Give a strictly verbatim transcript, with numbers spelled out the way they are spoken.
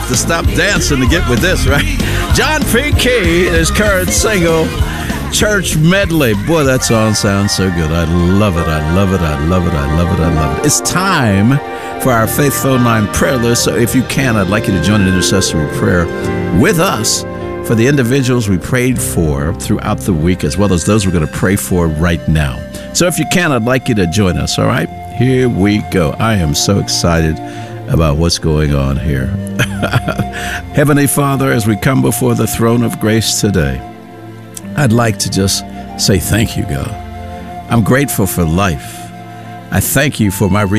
to stop dancing to get with this, right? John P. Key, his current single, Church Medley. Boy, that song sounds so good. I love it. I love it. I love it. I love it. I love it. It's time for our Faith Phone Line prayer list. So if you can, I'd like you to join an intercessory prayer with us for the individuals we prayed for throughout the week, as well as those we're going to pray for right now. So if you can, I'd like you to join us, all right? Here we go. I am so excited about what's going on here. Heavenly Father, as we come before the throne of grace today, I'd like to just say thank you, God. I'm grateful for life. I thank you for my